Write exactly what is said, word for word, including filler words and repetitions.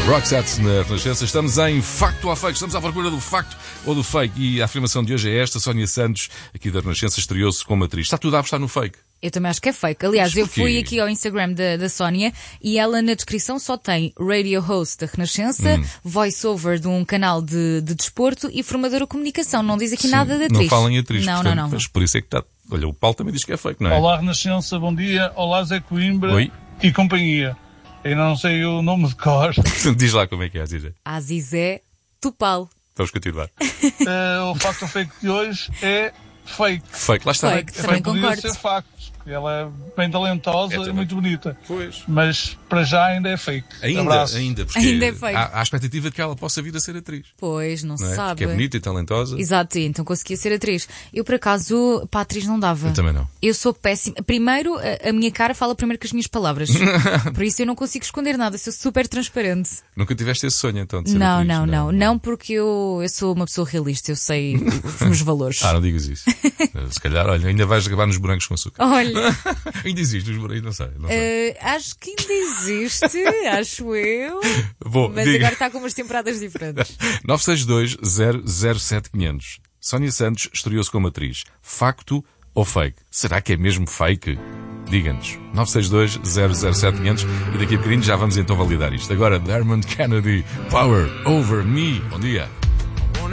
Roxette na Renascença. Estamos em facto ou fake. Estamos à procura do facto ou do fake. E a afirmação de hoje é esta. Sónia Santos, aqui da Renascença, estreou-se como atriz. Está tudo a apostar no fake. Eu também acho que é fake. Aliás, eu fui aqui ao Instagram da, da Sónia e ela na descrição só tem radio host da Renascença, hum. voice-over de um canal de, de desporto e formadora de comunicação. Não diz aqui Sim, nada de atriz. Não fala em atriz. Não, portanto, não, não. Mas por isso é que está... Olha, o Paulo também diz que é fake, não é? Olá, Renascença, bom dia. Olá, Zé Coimbra Oi. E companhia. Eu não sei o nome de cor. Diz lá como é que é, Azizé. Azizé Tupal. Vamos continuar. Uh, o facto fake de hoje é fake. Fake, lá está. Fake, É também podia concordo. ser facto. Ela é bem talentosa É e muito bonita. Pois. Mas para já ainda é fake. Ainda, Abraço. ainda, porque Ainda é fake. há, há a expectativa de que ela possa vir a ser atriz. Pois, não, Não se é? sabe. Porque é bonita e talentosa. Exato, então conseguia ser atriz. Eu, por acaso, para atriz não dava. Eu também não. Eu sou péssima. Primeiro, a, a minha cara fala primeiro que as minhas palavras. Por isso eu não consigo esconder nada, sou super transparente. Nunca tiveste esse sonho, então, de ser Não, atriz? não, não. Não, porque eu, eu sou uma pessoa realista, eu sei os meus valores. Ah, não digas isso. Se calhar, olha, ainda vais acabar nos brancos com açúcar. Olha, Ainda existe os brancos, não sei. Não sei. uh, acho que ainda existe, acho eu. Bom, Mas diga. agora está com umas temporadas diferentes. nove seis dois, zero zero sete, quinhentos. Sónia Santos estreou-se como atriz. Facto ou fake? Será que é mesmo fake? Diga-nos. nove seis dois, zero zero sete, quinhentos. E daqui a bocadinho já vamos então validar isto. Agora, Dermot Kennedy, Power Over Me. Bom dia.